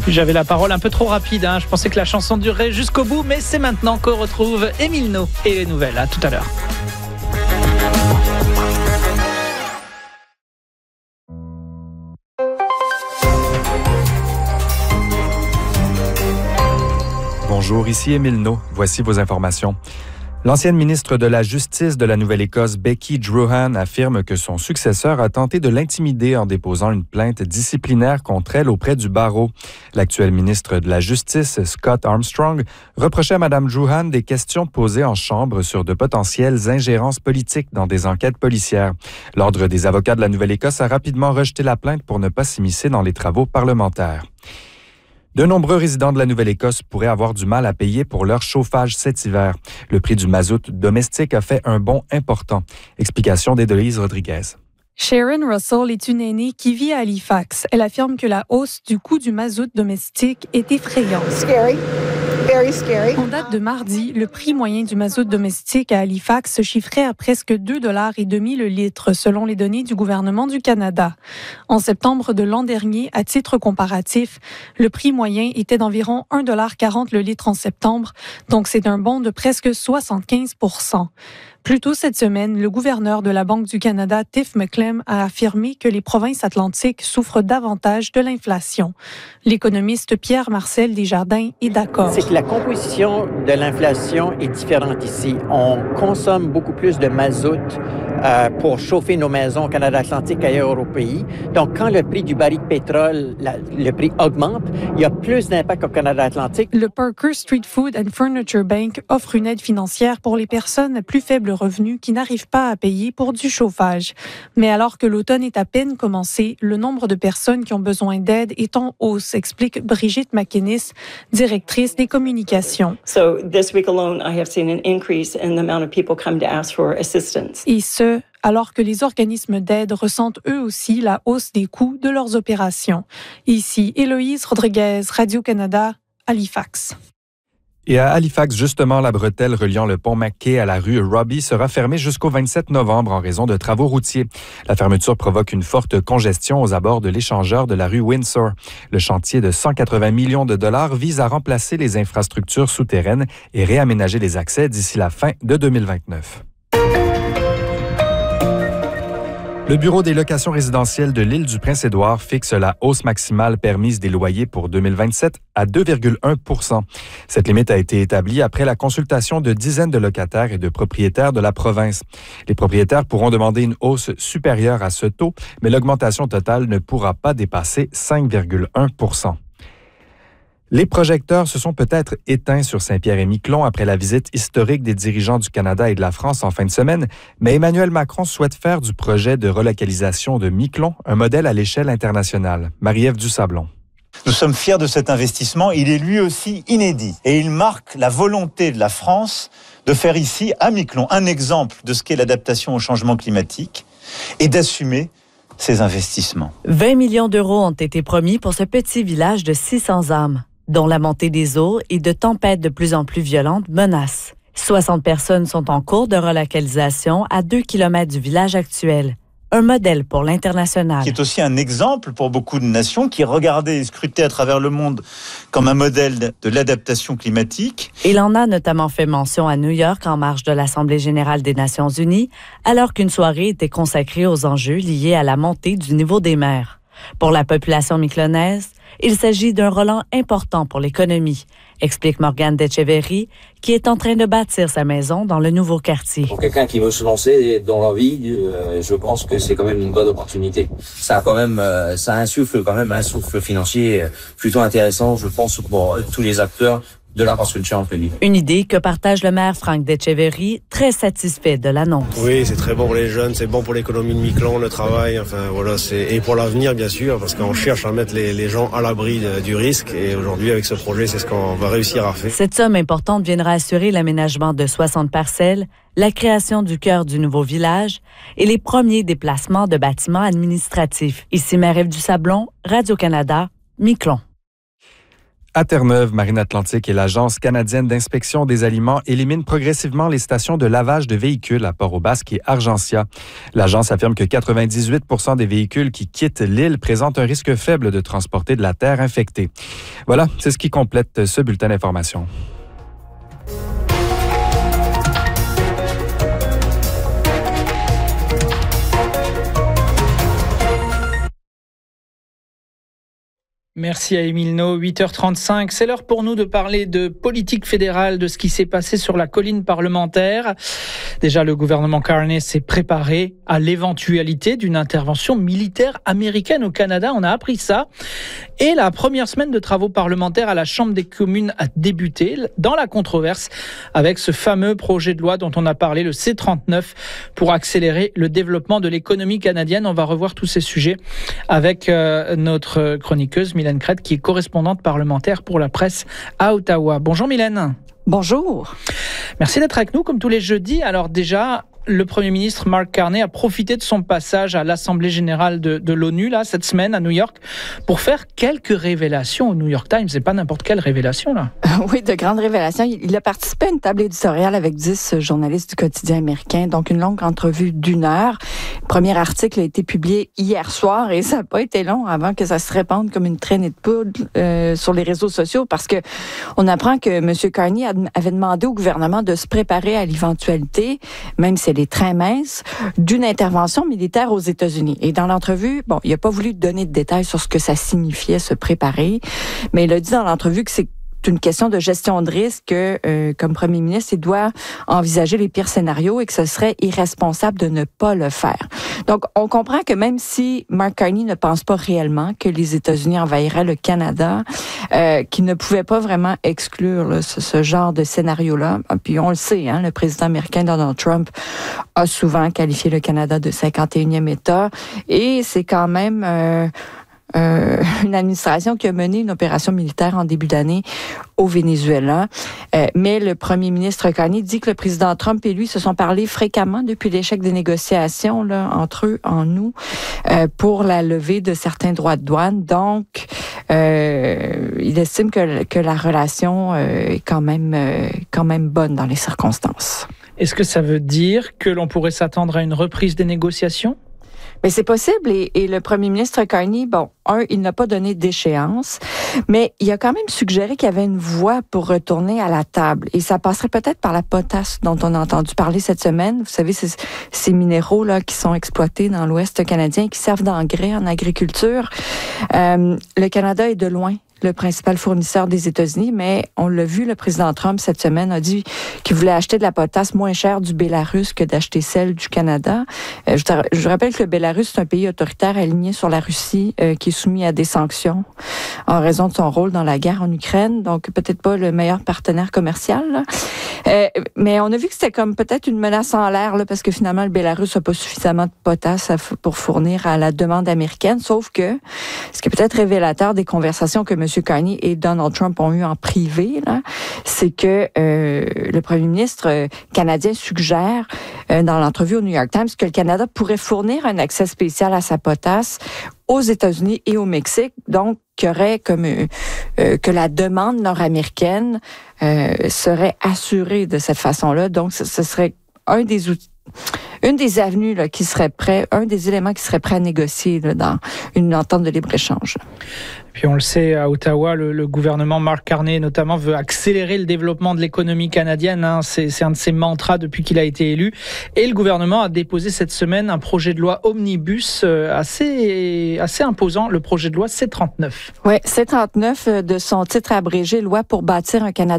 J'avais la parole un peu trop rapide, je pensais que la chanson durerait jusqu'au bout, mais c'est maintenant qu'on retrouve Émile No et les nouvelles. À tout à l'heure. Bonjour, ici Émile No. Voici vos informations. L'ancienne ministre de la Justice de la Nouvelle-Écosse, Becky Drouhan, affirme que son successeur a tenté de l'intimider en déposant une plainte disciplinaire contre elle auprès du barreau. L'actuel ministre de la Justice, Scott Armstrong, reprochait à Mme Drouhan des questions posées en chambre sur de potentielles ingérences politiques dans des enquêtes policières. L'Ordre des avocats de la Nouvelle-Écosse a rapidement rejeté la plainte pour ne pas s'immiscer dans les travaux parlementaires. De nombreux résidents de la Nouvelle-Écosse pourraient avoir du mal à payer pour leur chauffage cet hiver. Le prix du mazout domestique a fait un bond important. Explication d'Édelise Rodriguez. Sharon Russell est une aînée qui vit à Halifax. Elle affirme que la hausse du coût du mazout domestique est effrayante. Scary. Very scary. En date de mardi, le prix moyen du mazout domestique à Halifax se chiffrait à presque 2,5 $ le litre, selon les données du gouvernement du Canada. En septembre de l'an dernier, à titre comparatif, le prix moyen était d'environ 1,40 $ le litre en septembre, donc c'est un bond de presque 75 %. Plus tôt cette semaine, le gouverneur de la Banque du Canada, Tiff Macklem, a affirmé que les provinces atlantiques souffrent davantage de l'inflation. L'économiste Pierre-Marcel Desjardins est d'accord. C'est que la composition de l'inflation est différente ici. On consomme beaucoup plus de mazout pour chauffer nos maisons au Canada atlantique qu'ailleurs au pays. Donc, quand le prix du baril de pétrole, le prix augmente, il y a plus d'impact au Canada atlantique. Le Parker Street Food and Furniture Bank offre une aide financière pour les personnes à plus faible revenu qui n'arrivent pas à payer pour du chauffage. Mais alors que l'automne est à peine commencé, le nombre de personnes qui ont besoin d'aide est en hausse, explique Brigitte McInnes, directrice des communications. So this week alone, I have seen an increase in the amount of people come to ask for assistance. Et ce, alors que les organismes d'aide ressentent eux aussi la hausse des coûts de leurs opérations. Ici, Héloïse Rodriguez, Radio-Canada, Halifax. Et à Halifax, justement, la bretelle reliant le pont McKay à la rue Robbie sera fermée jusqu'au 27 novembre en raison de travaux routiers. La fermeture provoque une forte congestion aux abords de l'échangeur de la rue Windsor. Le chantier de 180 millions de dollars vise à remplacer les infrastructures souterraines et réaménager les accès d'ici la fin de 2029. Le Bureau des locations résidentielles de l'île du Prince-Édouard fixe la hausse maximale permise des loyers pour 2027 à 2,1 %. Cette limite a été établie après la consultation de dizaines de locataires et de propriétaires de la province. Les propriétaires pourront demander une hausse supérieure à ce taux, mais l'augmentation totale ne pourra pas dépasser 5,1 %. Les projecteurs se sont peut-être éteints sur Saint-Pierre-et-Miquelon après la visite historique des dirigeants du Canada et de la France en fin de semaine, mais Emmanuel Macron souhaite faire du projet de relocalisation de Miquelon un modèle à l'échelle internationale. Marie-Ève Dusablon. Nous sommes fiers de cet investissement. Il est lui aussi inédit et il marque la volonté de la France de faire ici, à Miquelon, un exemple de ce qu'est l'adaptation au changement climatique et d'assumer ces investissements. 20 millions d'euros ont été promis pour ce petit village de 600 âmes, dont la montée des eaux et de tempêtes de plus en plus violentes menacent. 60 personnes sont en cours de relocalisation à 2 km du village actuel. Un modèle pour l'international. Qui est aussi un exemple pour beaucoup de nations qui regardaient et scrutaient à travers le monde comme un modèle de l'adaptation climatique. Il en a notamment fait mention à New York en marge de l'Assemblée générale des Nations unies, alors qu'une soirée était consacrée aux enjeux liés à la montée du niveau des mers. Pour la population miquelonaise, il s'agit d'un relent important pour l'économie, explique Morgane Decheverry, qui est en train de bâtir sa maison dans le nouveau quartier. Pour quelqu'un qui veut se lancer dans la vie, je pense que c'est quand même une bonne opportunité. Ça insuffle quand même un souffle financier plutôt intéressant, je pense, pour tous les acteurs de la construction en pays. Une idée que partage le maire Frank Decheverry, très satisfait de l'annonce. Oui, c'est très bon pour les jeunes, c'est bon pour l'économie de Miquelon, le travail, et pour l'avenir bien sûr, parce qu'on cherche à mettre les gens à l'abri du risque et aujourd'hui avec ce projet, c'est ce qu'on va réussir à faire. Cette somme importante viendra assurer l'aménagement de 60 parcelles, la création du cœur du nouveau village et les premiers déplacements de bâtiments administratifs. Ici Marie-Ève Dusablon, Radio-Canada, Miquelon. À Terre-Neuve, Marine Atlantique et l'Agence canadienne d'inspection des aliments éliminent progressivement les stations de lavage de véhicules à Port-au-Basque et Argentia. L'agence affirme que 98% des véhicules qui quittent l'île présentent un risque faible de transporter de la terre infectée. Voilà, c'est ce qui complète ce bulletin d'information. Merci à Émile No, 8h35. C'est l'heure pour nous de parler de politique fédérale, de ce qui s'est passé sur la colline parlementaire. Déjà, le gouvernement Carney s'est préparé à l'éventualité d'une intervention militaire américaine au Canada. On a appris ça. Et la première semaine de travaux parlementaires à la Chambre des communes a débuté dans la controverse avec ce fameux projet de loi dont on a parlé, le C-39, pour accélérer le développement de l'économie canadienne. On va revoir tous ces sujets avec notre chroniqueuse Mylène Crête, qui est correspondante parlementaire pour la presse à Ottawa. Bonjour Mylène. Bonjour. Merci d'être avec nous comme tous les jeudis. Alors déjà, le Premier ministre Mark Carney a profité de son passage à l'Assemblée générale de l'ONU là, cette semaine à New York pour faire quelques révélations au New York Times. C'est pas n'importe quelle révélation là. Oui, de grandes révélations. Il a participé à une table éditoriale avec 10 journalistes du quotidien américain, donc une longue entrevue d'1 heure. Le premier article a été publié hier soir et ça n'a pas été long avant que ça se répande comme une traînée de poudre sur les réseaux sociaux parce que on apprend que M. Carney avait demandé au gouvernement de se préparer à l'éventualité, même si elle est très mince, d'une intervention militaire aux États-Unis. Et dans l'entrevue, bon, il n'a pas voulu donner de détails sur ce que ça signifiait se préparer, mais il a dit dans l'entrevue que c'est une question de gestion de risque, comme premier ministre, il doit envisager les pires scénarios et que ce serait irresponsable de ne pas le faire. Donc, on comprend que même si Mark Carney ne pense pas réellement que les États-Unis envahiraient le Canada, qu'il ne pouvait pas vraiment exclure là, ce genre de scénario-là. Puis on le sait, hein, le président américain Donald Trump a souvent qualifié le Canada de 51e État et c'est quand même une administration qui a mené une opération militaire en début d'année au Venezuela. Mais le premier ministre Carney dit que le président Trump et lui se sont parlé fréquemment depuis l'échec des négociations là, entre eux en août pour la levée de certains droits de douane. Donc, il estime que la relation est quand même bonne dans les circonstances. Est-ce que ça veut dire que l'on pourrait s'attendre à une reprise des négociations? Mais c'est possible et le premier ministre Carney, bon, il n'a pas donné d'échéance, mais il a quand même suggéré qu'il y avait une voie pour retourner à la table. Et ça passerait peut-être par la potasse dont on a entendu parler cette semaine. Vous savez, ces minéraux là qui sont exploités dans l'Ouest canadien, qui servent d'engrais en agriculture. Le Canada est de loin le principal fournisseur des États-Unis, mais on l'a vu, le président Trump cette semaine a dit qu'il voulait acheter de la potasse moins chère du Bélarus que d'acheter celle du Canada. Je rappelle que le Bélarus, c'est un pays autoritaire aligné sur la Russie qui est soumis à des sanctions en raison de son rôle dans la guerre en Ukraine, donc peut-être pas le meilleur partenaire commercial. Mais on a vu que c'était comme peut-être une menace en l'air là, parce que finalement le Bélarus n'a pas suffisamment de potasse pour fournir à la demande américaine, sauf que ce qui est peut-être révélateur des conversations que M. Carney et Donald Trump ont eu en privé, là, c'est que le premier ministre canadien suggère dans l'entrevue au New York Times que le Canada pourrait fournir un accès spécial à sa potasse aux États-Unis et au Mexique, donc qu'il y aurait comme que la demande nord-américaine serait assurée de cette façon-là. Donc, ce serait un des outils, une des avenues là, qui serait prêt, un des éléments qui serait prêt à négocier là, dans une entente de libre-échange. Puis on le sait, à Ottawa, le gouvernement Mark Carney notamment veut accélérer le développement de l'économie canadienne. Hein. C'est un de ses mantras depuis qu'il a été élu. Et le gouvernement a déposé cette semaine un projet de loi omnibus assez imposant, le projet de loi C-39. Oui, C-39 de son titre abrégé, Loi pour bâtir un Canada